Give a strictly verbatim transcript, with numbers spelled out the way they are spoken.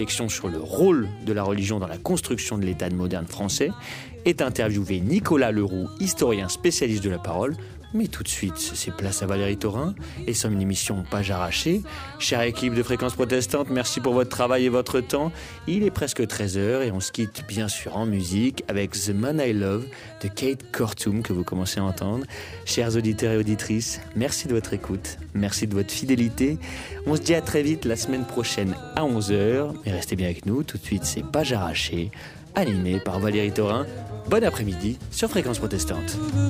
Réflexion sur le rôle de la religion dans la construction de l'État moderne français, est interviewé Nicolas Leroux, historien spécialiste de la parole. Mais tout de suite, c'est place à Valérie Thorin et son émission Page arrachée. Chère équipe de Fréquence Protestante, merci pour votre travail et votre temps. Il est presque treize heures et on se quitte bien sûr en musique avec The Man I Love de Kate Kortum que vous commencez à entendre. Chers auditeurs et auditrices, merci de votre écoute, merci de votre fidélité. On se dit à très vite la semaine prochaine à onze heures. Mais restez bien avec nous, tout de suite c'est Page arrachée, animé par Valérie Thorin. Bon après-midi sur Fréquence Protestante.